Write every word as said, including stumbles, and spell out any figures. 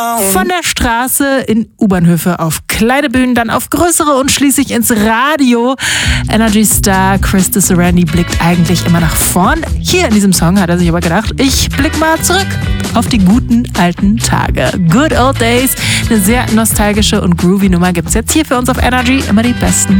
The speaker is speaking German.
Von der Straße in U-Bahnhöfe auf kleine Bühnen, dann auf größere und schließlich ins Radio. Energy Star Chris Sarandon blickt eigentlich immer nach vorn. Hier in diesem Song hat er sich aber gedacht, ich blick mal zurück auf die guten alten Tage. Good Old Days. Eine sehr nostalgische und groovy Nummer gibt's jetzt hier für uns auf Energy. Immer die besten